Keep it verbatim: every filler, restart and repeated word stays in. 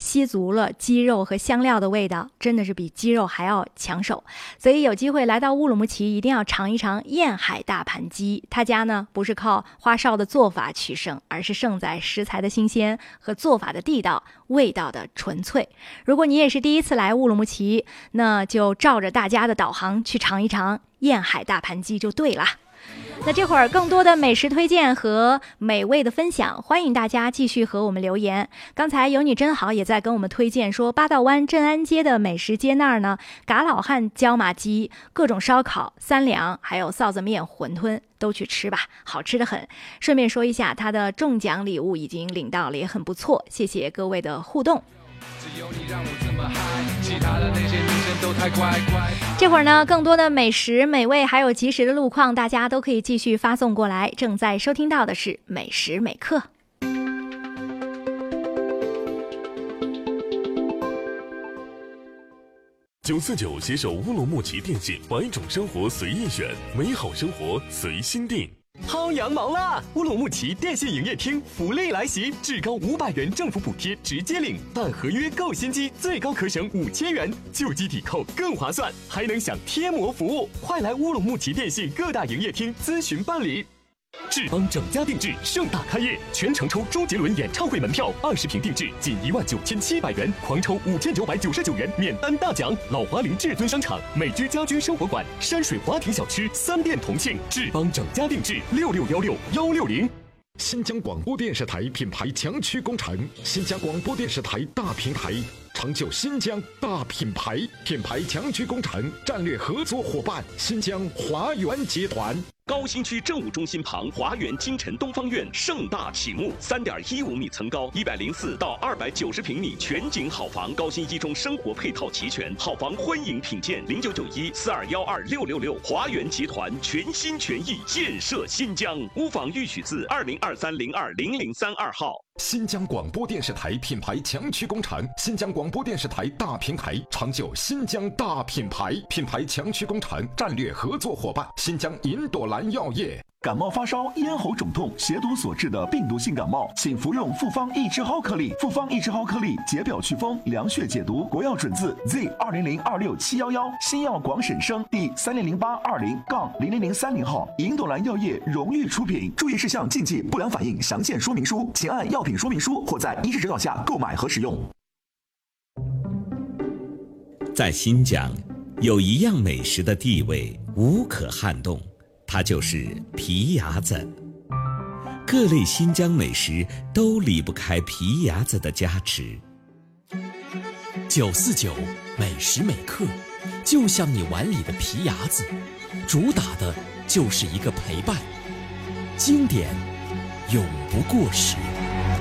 吸足了鸡肉和香料的味道，真的是比鸡肉还要抢手。所以有机会来到乌鲁木齐，一定要尝一尝燕海大盘鸡。他家呢不是靠花哨的做法取胜，而是胜在食材的新鲜和做法的地道，味道的纯粹。如果你也是第一次来乌鲁木齐，那就照着大家的导航去尝一尝燕海大盘鸡就对了。那这会儿更多的美食推荐和美味的分享，欢迎大家继续和我们留言。刚才有你真好也在跟我们推荐说，八道湾镇安街的美食街那儿呢，嘎老汉椒麻鸡、各种烧烤、三两还有臊子面、馄饨都去吃吧，好吃的很。顺便说一下，他的中奖礼物已经领到了，也很不错，谢谢各位的互动。这会儿呢，更多的美食美味还有及时的路况，大家都可以继续发送过来。正在收听到的是美食美课。 九四九携手乌鲁木齐电信，百种生活随意选，美好生活随心定。 薅羊毛啦！乌鲁木齐电信营业厅福利来袭，至高五百元政府补贴直接领，办合约购新机最高可省五千元，旧机抵扣更划算，还能享贴膜服务。快来乌鲁木齐电信各大营业厅咨询办理。志邦整家定制盛大开业，全程抽周杰伦演唱会门票，二十平定制仅一万九千七百元，狂抽五千九百九十九元免单大奖。老华林至尊商场、美居家居生活馆、山水华庭小区三店同庆。志邦整家定制六六幺六幺六零。 新疆广播电视台品牌强区工程，新疆广播电视台大平台，成就新疆大品牌。品牌强区工程战略合作伙伴新疆华源集团。 高新区政务中心旁华源金晨东方院盛大启幕，三点一五米层高，一百零四到二百九十平米全景好房，高新一中生活配套齐全，好房欢迎品鉴。零九九一四二幺二六六六，华源集团全心全意建设新疆。屋房预取自二零二三零二零零三二号。 新疆广播电视台品牌强区工程，新疆广播电视台大平台，成就新疆大品牌。品牌强区工程战略合作伙伴新疆银朵兰药业。 感冒发烧、咽喉肿痛、血毒所致的病毒性感冒，请服用复方益智蒿颗粒。复方益智蒿颗粒解表祛风、凉血解毒，国药准字 Z 二零零二六七幺幺，新药广审生第三零零八二零杠零零零三零号，银朵兰药业荣誉出品。注意事项、禁忌、不良反应详见说明书，请按药品说明书或在医师指导下购买和使用。 在新疆，有一样美食的地位无可撼动。它就是皮牙子，各类新疆美食都离不开皮牙子的加持。 九四九美食美课，就像你碗里的皮牙子，主打的就是一个陪伴，经典永不过时。